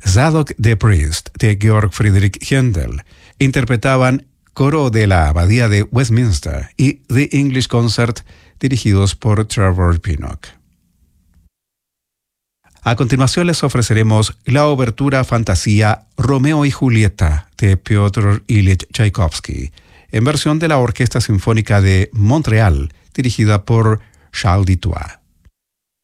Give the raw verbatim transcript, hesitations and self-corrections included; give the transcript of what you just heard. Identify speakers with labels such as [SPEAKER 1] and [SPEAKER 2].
[SPEAKER 1] Zadok the Priest de Georg Friedrich Händel interpretaban Coro de la Abadía de Westminster y The English Concert, dirigidos por Trevor Pinnock. A continuación les ofreceremos la obertura fantasía Romeo y Julieta de Piotr Ilyich Tchaikovsky, en versión de la Orquesta Sinfónica de Montreal, dirigida por Charles Dutoit.